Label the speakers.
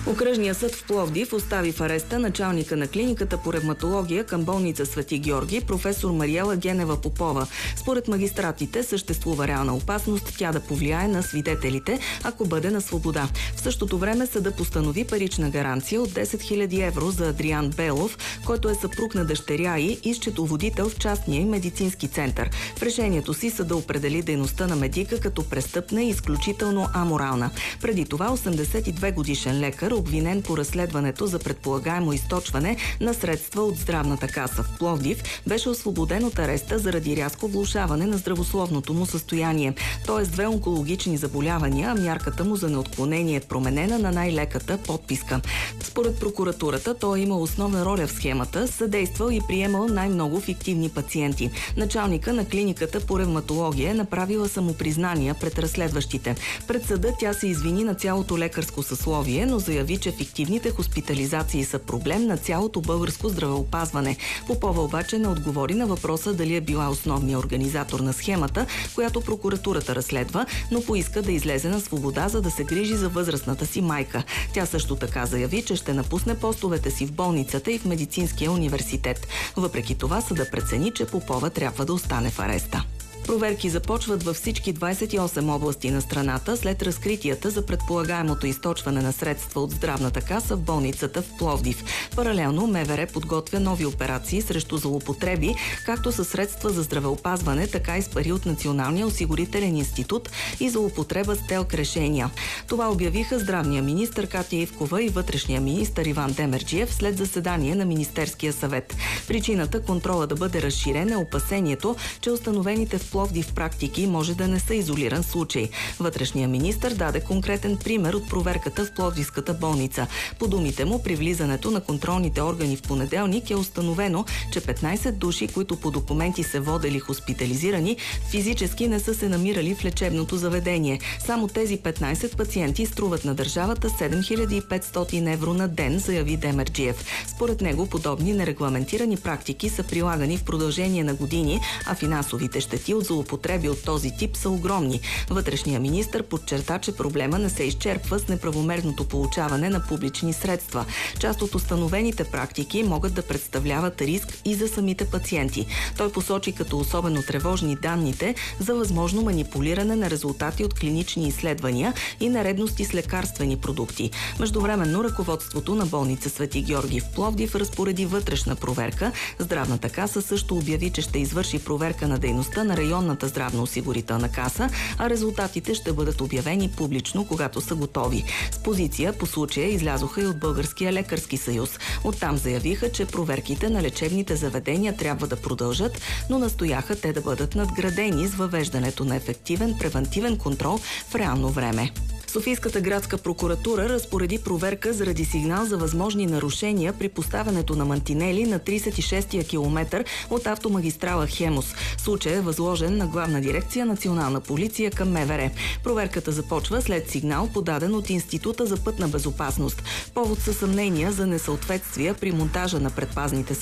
Speaker 1: Окръжният съд в Пловдив остави в ареста началника на клиниката по ревматология към болница Свети Георги, професор Мариела Генева Попова. Според магистратите съществува реална опасност тя да повлияе на свидетелите, ако бъде на свобода. В същото време съда постанови парична гаранция от 10 000 евро за Адриан Белов, който е съпруг на дъщеря и счетоводител в частния и медицински център. В решението си съда определи дейността на медика като престъпна и изключително аморална. Преди това 82 годишен лекар, обвинен по разследването за предполагаемо източване на средства от здравната каса в Пловдив, беше освободен от ареста заради рязко влошаване на здравословното му състояние. Т.е. 2 онкологични заболявания, а мярката му за неотклонение е променена на най-леката подписка. Според прокуратурата той е имал основна роля в схемата, съдействал и приемал най-много фиктивни пациенти. Началника на клиниката по ревматология е направила самопризнания пред разследващите. Пред съда тя се извини на цялото лекарско съсловие, но заяви, че фиктивните хоспитализации са проблем на цялото българско здравеопазване. Попова обаче не отговори на въпроса дали е била основният организатор на схемата, която прокуратурата разследва, но поиска да излезе на свобода, за да се грижи за възрастната си майка. Тя също така заяви, че ще напусне постовете си в болницата и в медицинския университет. Въпреки това съда прецени, че Попова трябва да остане в ареста. Проверки започват във всички 28 области на страната след разкритията за предполагаемото източване на средства от здравната каса в болницата в Пловдив. Паралелно МВР подготвя нови операции срещу злоупотреби, както със средства за здравеопазване, така и с пари от Националния осигурителен институт и злоупотреба с ТЕЛК решения. Това обявиха здравния министър Катя Ивкова и вътрешния министър Иван Демерджиев след заседание на Министерския съвет. Причината контрола да бъде разширен е опасението, че установените в Пловдив практики може да не са изолиран случай. Вътрешният министър даде конкретен пример от проверката в Пловдивската болница. По думите му, при влизането на контролните органи в понеделник е установено, че 15 души, които по документи се водели хоспитализирани, физически не са се намирали в лечебното заведение. Само тези 15 пациенти струват на държавата 7500 евро на ден, заяви Демерджиев. Според него подобни нерегламентирани практики са прилагани в продължение на години, а финансовите щети от злоупотреби от този тип са огромни. Вътрешният министър подчерта, че проблема не се изчерпва с неправомерното получаване на публични средства. Част от установените практики могат да представляват риск и за самите пациенти. Той посочи като особено тревожни данните за възможно манипулиране на резултати от клинични изследвания и нередности с лекарствени продукти. Междувременно ръководството на болница Свети Георги в Пловдив разпореди вътрешна проверка. Здравната каса също обяви, че ще извърши проверка на дейността на районната здравноосигурителна каса, а резултатите ще бъдат обявени публично, когато са готови. С позиция по случая излязоха и от Българския лекарски съюз. Оттам заявиха, че проверките на лечебните заведения трябва да продължат, но настояха те да бъдат надградени с въвеждането на ефективен превантивен контрол в реално време. Софийската градска прокуратура разпореди проверка заради сигнал за възможни нарушения при поставянето на мантинели на 36-я километър от автомагистрала Хемус. Случай е възложен на Главна дирекция Национална полиция към МВР. Проверката започва след сигнал, подаден от Института за пътна безопасност. Повод са съмнения за несъответствия при монтажа на предпазните